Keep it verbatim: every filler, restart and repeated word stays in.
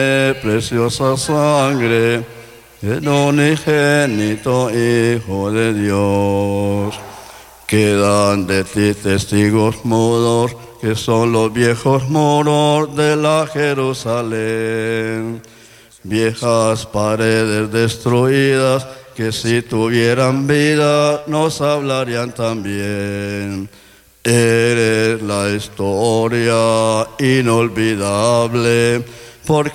preciosa sangre del unigénito Hijo de Dios. Quedan de ti testigos mudos, que son los viejos muros de la Jerusalén. Viejas paredes destruidas, que si tuvieran vida nos hablarían también. Eres la historia inolvidable, porque